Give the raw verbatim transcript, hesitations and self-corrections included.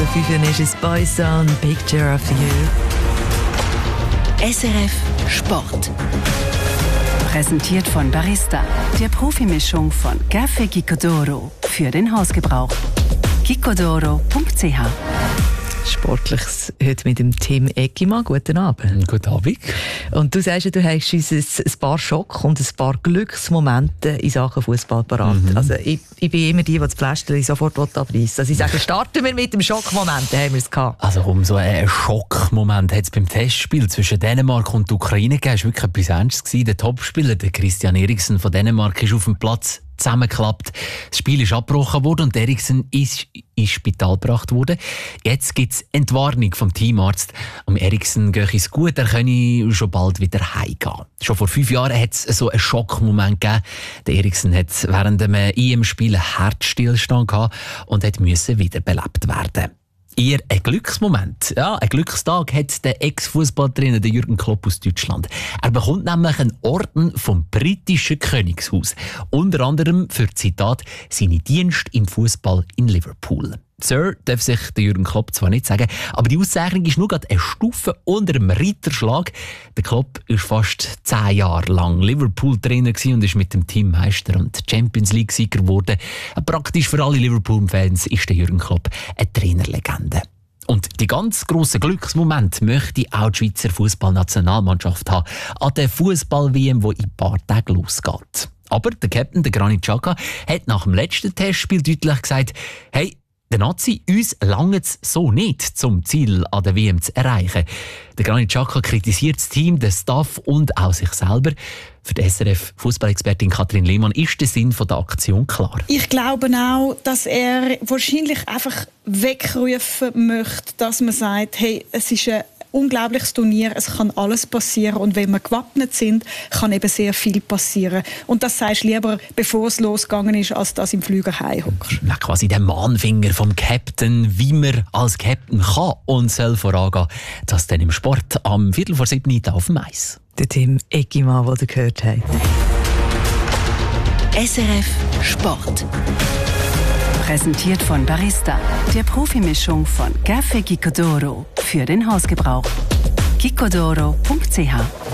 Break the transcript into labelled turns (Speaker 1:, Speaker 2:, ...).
Speaker 1: fünf ist es Boyzone, Picture of You.
Speaker 2: S R F Sport.
Speaker 3: Präsentiert von Barista, der Profimischung von Café Gicodoro für den Hausgebrauch. gicodoro punkt c h.
Speaker 1: Sportliches heute mit dem Tim Eggimann. Guten Abend.
Speaker 4: Guten Abend.
Speaker 1: Und du sagst ja, du hast uns ein paar Schock und ein paar Glücksmomente in Sachen Fußball parat. Mhm. Also ich, ich bin immer die, die das Pflästerchen sofort abreißen. Also ich sage, starten wir mit dem Schockmoment, dann haben wir es gehabt.
Speaker 4: Also um so einen Schockmoment hat es beim Testspiel zwischen Dänemark und der Ukraine gegeben. Das war wirklich etwas Ernstes gewesen. Der Topspieler, der Christian Eriksen von Dänemark, ist auf dem Platz zusammengeklappt. Das Spiel ist abgebrochen worden und Eriksen ist ins Spital gebracht worden. Jetzt gibt es Entwarnung vom Teamarzt. Am Eriksen geht es gut, er könne schon bald wieder heimgehen. Schon vor fünf Jahren hat es so einen Schockmoment gegeben. Der Eriksen hat während dem I M-Spiel einen Herzstillstand gehabt und hat müssen wiederbelebt werden. Eher ein Glücksmoment. Ja, ein Glückstag hat der Ex-Fußballtrainer Jürgen Klopp aus Deutschland. Er bekommt nämlich einen Orden vom britischen Königshaus. Unter anderem für, Zitat, seine Dienste im Fußball in Liverpool. Sir darf sich der Jürgen Klopp zwar nicht sagen, aber die Auszeichnung ist nur gerade eine Stufe unter dem Ritterschlag. Der Klopp war fast zehn Jahre lang Liverpool-Trainer und ist mit dem Team Meister und Champions League-Sieger geworden. Praktisch für alle Liverpool-Fans ist der Jürgen Klopp eine Trainerlegende. Und die ganz grossen Glücksmomente möchte auch die Schweizer Fußballnationalmannschaft haben an der Fußball-W M, die in ein paar Tagen losgeht. Aber der Captain, der Granit Xhaka, hat nach dem letzten Testspiel deutlich gesagt, hey, der Nazi, uns langt es so nicht, zum Ziel an der W M zu erreichen. Der Granit Xhaka kritisiert das Team, den Staff und auch sich selber. Für die S R F-Fußballexpertin Kathrin Lehmann ist der Sinn der Aktion klar.
Speaker 5: Ich glaube auch, dass er wahrscheinlich einfach wegrufen möchte, dass man sagt, hey, es ist ein unglaubliches Turnier, es kann alles passieren und wenn wir gewappnet sind, kann eben sehr viel passieren. Und das sagst du lieber, bevor es losgegangen ist, als dass im Flüger heimhockst.
Speaker 4: Ja, quasi der Mahnfinger vom Captain, wie man als Captain kann und soll vorangehen. Das dann im Sport am Viertel vor sieben auf dem Eis.
Speaker 1: Der Tim Eggimann, den ihr gehört habt.
Speaker 2: S R F Sport.
Speaker 3: Präsentiert von Barista, der Profimischung von Café Gicodoro für den Hausgebrauch. gicodoro punkt c h.